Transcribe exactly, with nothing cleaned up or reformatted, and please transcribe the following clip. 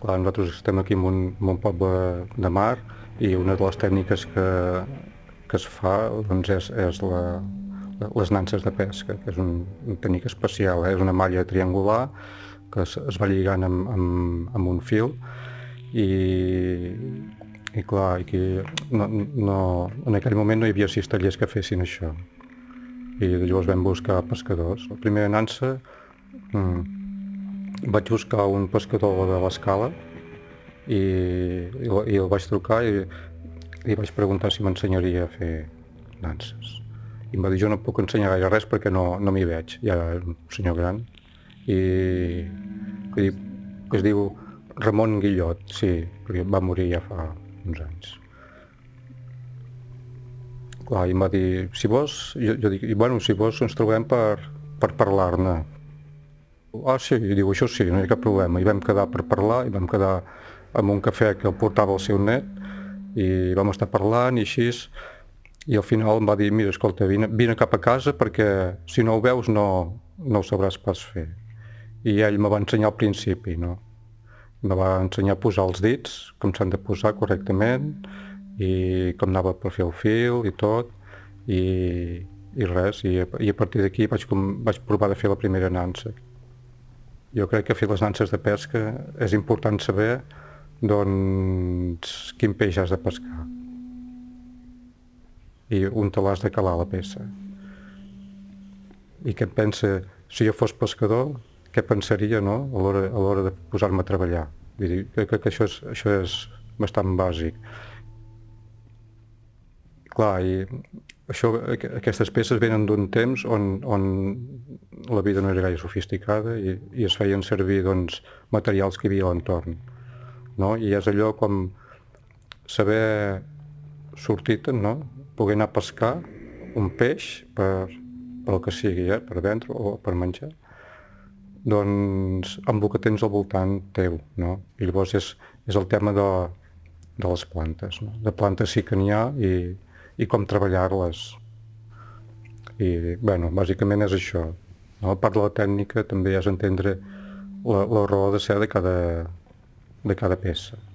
Clar, nosaltres estem aquí en un, en un poble de mar i una de les tècniques que, que es fa doncs és, és la, les nanses de pesca, que és un, una tècnica especial, eh? És una malla triangular que es, es va lligant amb, amb, amb un fil i, i clar, aquí no, no, en aquell moment no hi havia cistellers que fessin això i llavors vam buscar pescadors. La primera nansa mm, vaig buscar un pescador de l'Escala i, i, i el vaig trucar i li vaig preguntar si m'ensenyaria a fer nanses. I em va dir, jo no puc ensenyar gaire res perquè no, no m'hi veig, ja era un senyor gran. I que, que es diu Ramon Guillot, sí, perquè va morir ja fa uns anys. Clar, i em va dir, si vols, jo, jo dic, bueno, si vols ens trobem per, per parlar-ne. Ah, sí, i diu, això sí, no hi ha cap problema. I vam quedar per parlar, i vam quedar amb un cafè que el portava el seu net, i vam estar parlant i així, i al final em va dir, mira, escolta, vine, vine cap a casa perquè si no ho veus no, no ho sabràs pas fer. I ell me va ensenyar al principi, no? Me va ensenyar a posar els dits, com s'han de posar correctament, i com anava per fer el fil i tot, i, i res, i, i a partir d'aquí vaig, vaig provar de fer la primera nansa. Jo crec que fer les nanses de pesca és important saber doncs quin peix has de pescar i on te l'has de calar la peça. I què pensa, si jo fos pescador, què pensaria, no?, a l'hora a l'hora de posar-me a treballar. Vull dir, crec que això és, això és bastant bàsic. Clar, i això, aquestes peces venen d'un temps on, on la vida no era gaire sofisticada i, i es feien servir doncs, materials que hi havia a l'entorn. No? I és allò com saber sortir-te'n, no? Poder anar a pescar un peix per, per el que sigui, eh? Per vendre o per menjar, doncs amb el que tens al voltant teu, no? I llavors és, és el tema de, de les plantes, no? De plantes sí que n'hi ha i, i com treballar-les. I, bueno, bàsicament és això. No? A part de la tècnica també has d'entendre la, la raó de ser de cada, de cada peça.